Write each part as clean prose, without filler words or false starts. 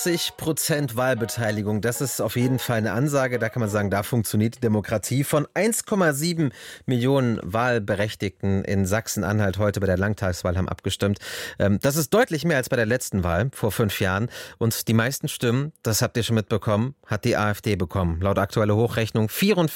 44% Wahlbeteiligung, das ist auf jeden Fall eine Ansage. Da kann man sagen, da funktioniert die Demokratie. Von 1,7 Millionen Wahlberechtigten in Sachsen-Anhalt heute bei der Landtagswahl haben abgestimmt. Das ist deutlich mehr als bei der letzten Wahl vor 5 Jahren. Und die meisten Stimmen, das habt ihr schon mitbekommen, hat die AfD bekommen. Laut aktueller Hochrechnung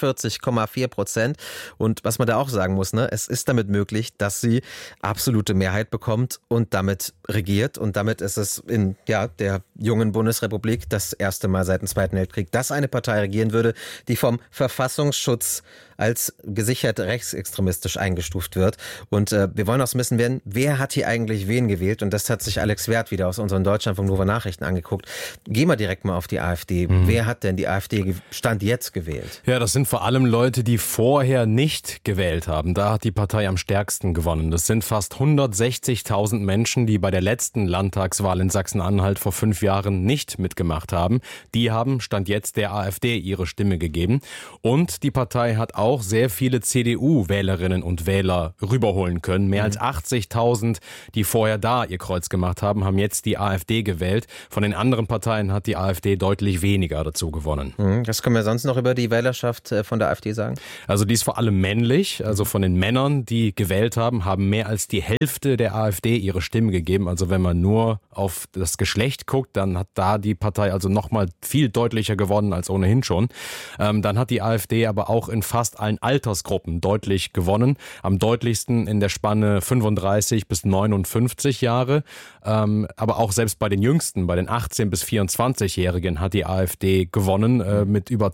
44,4%. Und was man da auch sagen muss, es ist damit möglich, dass sie absolute Mehrheit bekommt und damit regiert. Und damit ist es in der jungen Bundesrepublik das erste Mal seit dem Zweiten Weltkrieg, dass eine Partei regieren würde, die vom Verfassungsschutz als gesichert rechtsextremistisch eingestuft wird. Und wir wollen auch wissen werden, wer hat hier eigentlich wen gewählt? Und das hat sich Alex Werth wieder aus unseren Deutschlandfunk Nova Nachrichten angeguckt. Gehen wir direkt mal auf die AfD. Wer hat denn die AfD Stand jetzt gewählt? Ja, das sind vor allem Leute, die vorher nicht gewählt haben. Da hat die Partei am stärksten gewonnen. Das sind fast 160.000 Menschen, die bei der letzten Landtagswahl in Sachsen-Anhalt vor 5 Jahren nicht mitgemacht haben. Die haben Stand jetzt der AfD ihre Stimme gegeben. Und die Partei hat auch sehr viele CDU-Wählerinnen und Wähler rüberholen können. Mehr als 80.000, die vorher da ihr Kreuz gemacht haben, haben jetzt die AfD gewählt. Von den anderen Parteien hat die AfD deutlich weniger dazu gewonnen. Was können wir sonst noch über die Wählerschaft von der AfD sagen? Also die ist vor allem männlich. Also von den Männern, die gewählt haben, haben mehr als die Hälfte der AfD ihre Stimme gegeben. Also wenn man nur auf das Geschlecht guckt, dann hat da die Partei also nochmal viel deutlicher gewonnen als ohnehin schon. Dann hat die AfD aber auch in fast allen Altersgruppen deutlich gewonnen. Am deutlichsten in der Spanne 35 bis 59 Jahre. Aber auch selbst bei den Jüngsten, bei den 18- bis 24-Jährigen hat die AfD gewonnen mit über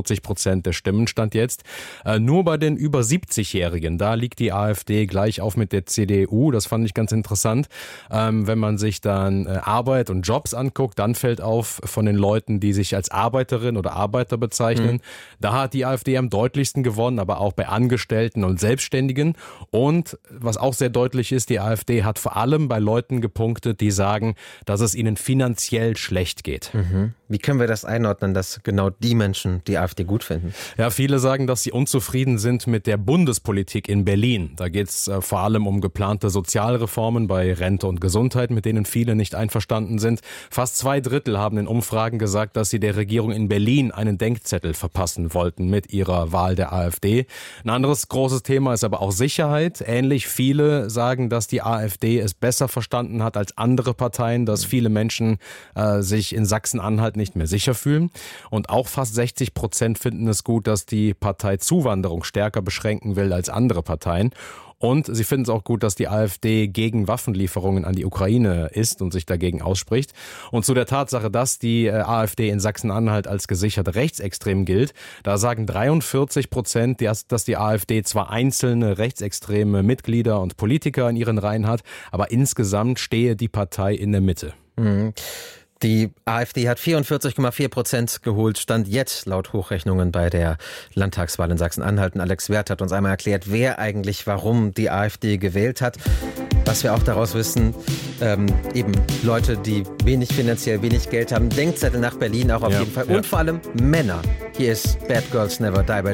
42% der Stimmen stand jetzt. Nur bei den über 70-Jährigen, da liegt die AfD gleich auf mit der CDU. Das fand ich ganz interessant. Wenn man sich dann Arbeit und Jobs anguckt, dann fällt auf von den Leuten, die sich als Arbeiterin oder Arbeiter bezeichnen. Da hat die AfD am deutlichsten gewonnen, aber auch bei Angestellten und Selbstständigen. Und was auch sehr deutlich ist, die AfD hat vor allem bei Leuten gepunktet, die sagen, dass es ihnen finanziell schlecht geht. Wie können wir das einordnen, dass genau die Menschen die AfD gut finden? Ja, viele sagen, dass sie unzufrieden sind mit der Bundespolitik in Berlin. Da geht es vor allem um geplante Sozialreformen bei Rente und Gesundheit, mit denen viele nicht einverstanden sind. Fast 2/3 haben in Umfragen gesagt, dass sie der Regierung in Berlin einen Denkzettel verpassen wollten mit ihrer Wahl der AfD. Ein anderes großes Thema ist aber auch Sicherheit. Ähnlich viele sagen, dass die AfD es besser verstanden hat als andere Parteien, dass viele Menschen sich in Sachsen-Anhalt nicht mehr sicher fühlen. Und auch fast 60% finden es gut, dass die Partei Zuwanderung stärker beschränken will als andere Parteien. Und sie finden es auch gut, dass die AfD gegen Waffenlieferungen an die Ukraine ist und sich dagegen ausspricht. Und zu der Tatsache, dass die AfD in Sachsen-Anhalt als gesichert rechtsextrem gilt, da sagen 43%, dass die AfD zwar einzelne rechtsextreme Mitglieder und Politiker in ihren Reihen hat, aber insgesamt stehe die Partei in der Mitte. Die AfD hat 44,4% geholt, stand jetzt laut Hochrechnungen bei der Landtagswahl in Sachsen-Anhalt. Und Alex Werth hat uns einmal erklärt, wer eigentlich warum die AfD gewählt hat. Was wir auch daraus wissen, eben Leute, die finanziell wenig Geld haben, Denkzettel nach Berlin auch auf jeden Fall. Und vor allem Männer. Hier ist Bad Girls Never Die by